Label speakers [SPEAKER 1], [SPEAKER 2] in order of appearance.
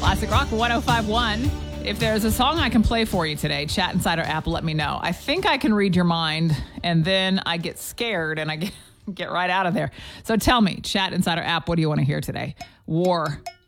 [SPEAKER 1] Classic Rock 1051. If there's a song I can play for you today, chat inside our app, let me know. I think I can read your mind, and then I get scared and I get right out of there. So tell me, chat inside our app, what do you want to hear today? War.